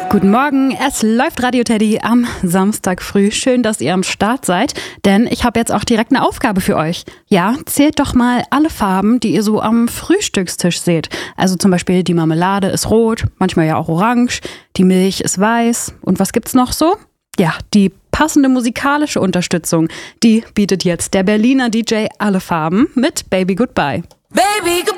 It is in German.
Guten Morgen, es läuft Radio Teddy am Samstag früh. Schön, dass ihr am Start seid, denn ich habe jetzt auch direkt eine Aufgabe für euch. Ja, zählt doch mal alle Farben, die ihr so am Frühstückstisch seht. Also zum Beispiel die Marmelade ist rot, manchmal ja auch orange, die Milch ist weiß. Und was gibt's noch so? Ja, die passende musikalische Unterstützung, die bietet jetzt der Berliner DJ Alle Farben mit Baby Goodbye. Baby Goodbye.